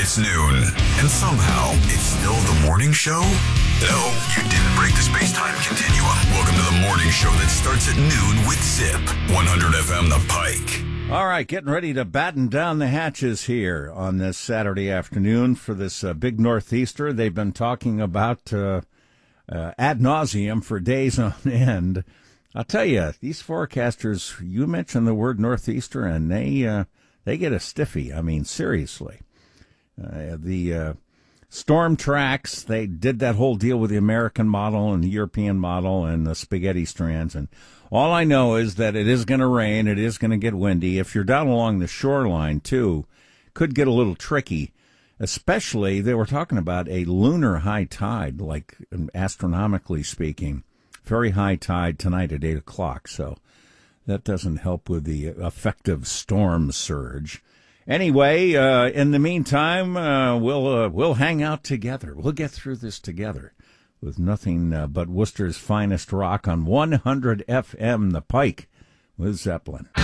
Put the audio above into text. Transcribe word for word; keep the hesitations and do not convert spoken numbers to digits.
It's noon, and somehow it's still the morning show? No, you didn't break the space-time continuum. Welcome to the morning show that starts at noon with Zip, one hundred F M The Pike. All right, getting ready to batten down the hatches here on this Saturday afternoon for this uh, big northeaster. They've been talking about uh, uh, ad nauseum for days on end. I'll tell you, these forecasters, you mentioned the word northeaster, and they uh, they get a stiffy. I mean, seriously. Uh, the uh, storm tracks, they did that whole deal with the American model and the European model and the spaghetti strands. And all I know is that it is going to rain. It is going to get windy. If you're down along the shoreline, too, could get a little tricky. Especially, they were talking about a lunar high tide, like astronomically speaking. Very high tide tonight at eight o'clock. So that doesn't help with the effective storm surge. Anyway, uh, in the meantime, uh, we'll uh, we'll hang out together. We'll get through this together with nothing uh, but Worcester's finest rock on one hundred F M The Pike with Zeppelin.